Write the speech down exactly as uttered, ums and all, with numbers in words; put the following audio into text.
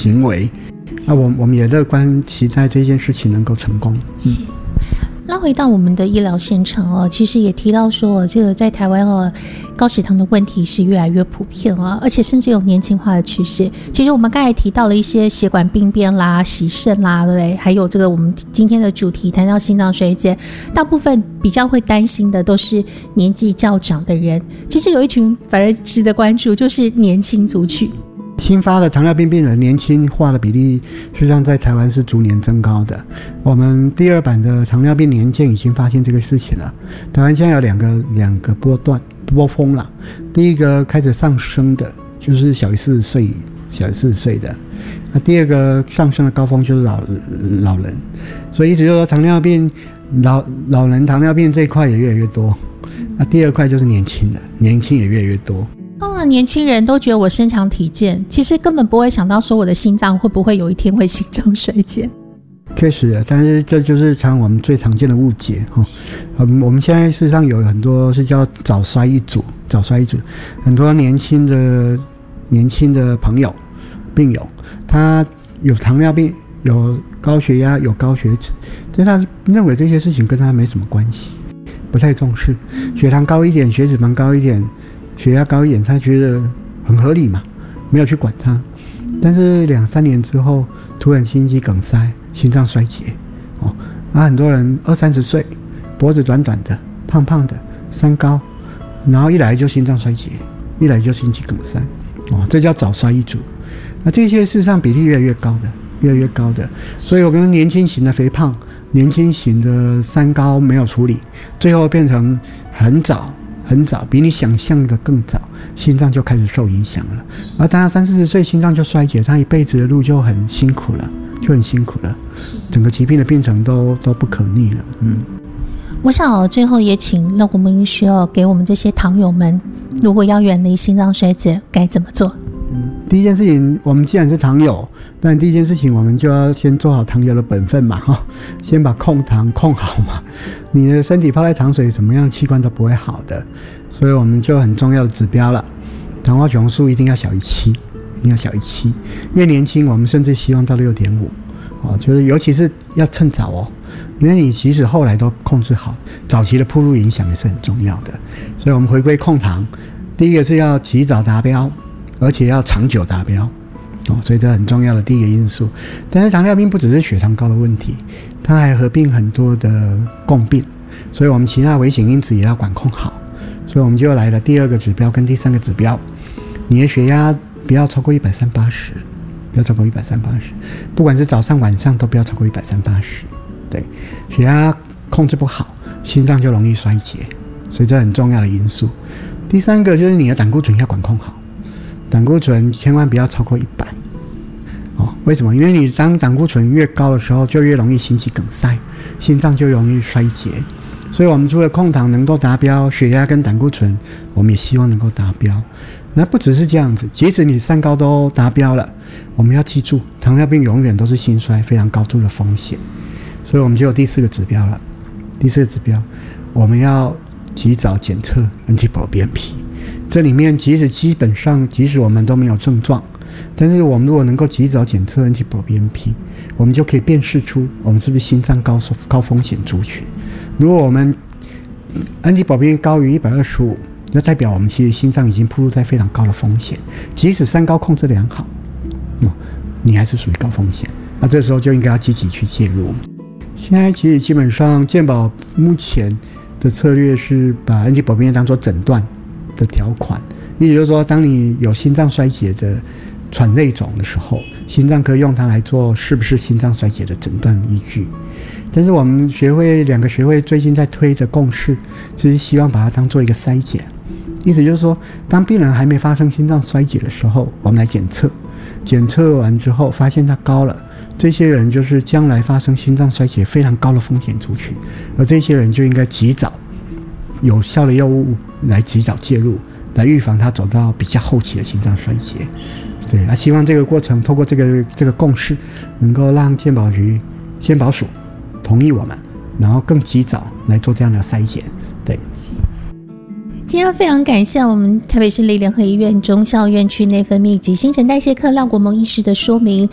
行为。那我我们也乐观期待这件事情能够成功。嗯。 拉回到我们的医疗现场哦，其实也提到说，这个在台湾哦，高血糖的问题是越来越普遍啊，而且甚至有年轻化的趋势。其实我们刚才提到了一些血管病变啦、洗肾啦，对不对？还有这个我们今天的主题谈到心脏衰竭，大部分比较会担心的都是年纪较长的人。其实有一群反而值得关注，就是年轻族群。 新发的糖尿病病人年轻化的比例，实际上在台湾是逐年增高的。我们第二版的糖尿病年鉴已经发现这个事情了。台湾现在有两个两个波段波峰了，第一个开始上升的，就是小于四十岁小于四十岁的，那第二个上升的高峰就是老老人。所以一直就说糖尿病老老人糖尿病这一块也越来越多，那第二块就是年轻的，年轻也越来越多。 哦，年轻人都觉得我身强体健，其实根本不会想到说我的心脏会不会有一天会心脏衰竭。 确实，但是这就是常我们最常见的误解、哦嗯、我们现在事实上有很多是叫早衰一族，早衰一族，很多年轻的年轻的朋友病友，他有糖尿病，有高血压，有高血脂，但他认为这些事情跟他没什么关系，不太重视。血糖高一点，血脂肪高一点，血压高一点，他觉得很合理嘛，没有去管它。但是两三年之后，突然心肌梗塞、心脏衰竭，哦，啊，很多人二三十岁，脖子短短的、胖胖的、三高，然后一来就心脏衰竭，一来就心肌梗塞，哦，这叫早衰一族。那这些事实上比例越来越高的，越来越高的。所以我跟年轻型的肥胖、年轻型的三高没有处理，最后变成很早。很早，比你想象的更早，心脏就开始受影响了。而当他三四十岁，心脏就衰竭，他一辈子的路就很辛苦了，就很辛苦了，整个疾病的病程都都不可逆了。嗯， 我想、哦、最后也请乐国民医师哦，给我们这些糖友们，如果要远离心脏衰竭，该怎么做？ 嗯，第一件事情，我们既然是糖友，但第一件事情我们就要先做好糖友的本分嘛，哈，先把控糖控好嘛。你的身体泡在糖水，怎么样器官都不会好的，所以我们就很重要的指标了，糖化血红素一定要小于七，一定要小于七。越年轻，我们甚至希望到六点五，哦，就是尤其是要趁早哦，因为你即使后来都控制好，早期的暴露影响也是很重要的。所以我们回归控糖，第一个是要及早达标，而且要长久达标。哦，所以这很重要的第一个因素。但是糖尿病不只是血糖高的问题，它还合并很多的共病，所以我们其他危险因子也要管控好。所以我们就来了第二个指标跟第三个指标，你的血压不要超过一百三八十，不要超过一百三八十，不管是早上晚上都不要超过一百三八十。对，血压控制不好，心脏就容易衰竭，所以这很重要的因素。第三个就是你的胆固醇要管控好。胆固醇千万不要超过一百、哦，为什么？因为你当胆固醇越高的时候，就越容易心肌梗塞，心脏就容易衰竭。所以我们除了控糖能够达标，血压跟胆固醇我们也希望能够达标。那不只是这样子，即使你三高都达标了，我们要记住，糖尿病永远都是心衰非常高度的风险。所以我们就有第四个指标了。第四个指标，我们要及早检测 N T-pro B N P。这里面即使基本上即使我们都没有症状，但是我们如果能够及早检测 N T-pro B N P， 我们就可以辨识出我们是不是心脏高高风险族群。如果我们 N T-pro B N P 高于一百二十五，那代表我们其实心脏已经暴露在非常高的风险，即使三高控制良好、哦、你还是属于高风险，那这时候就应该要积极去介入。现在其实基本上健保目前的策略是把 N T-pro B N P 当作诊断的条款，意思就是说，当你有心脏衰竭的喘内肿的时候，心脏科用它来做是不是心脏衰竭的诊断依据。但是我们学会两个学会最近在推的共识，就是希望把它当做一个筛检，意思就是说，当病人还没发生心脏衰竭的时候，我们来检测，检测完之后发现它高了，这些人就是将来发生心脏衰竭非常高的风险族群，而这些人就应该及早有效的药物来及早介入，来预防他走到比较后期的心脏衰竭。对啊，希望这个过程透过这个这个共识，能够让健保局、健保署同意我们，然后更及早来做这样的筛检。对。 今天非常感谢我们台北市立联合医院中校院区内分泌及新陈代谢科廖国蒙医师的说明。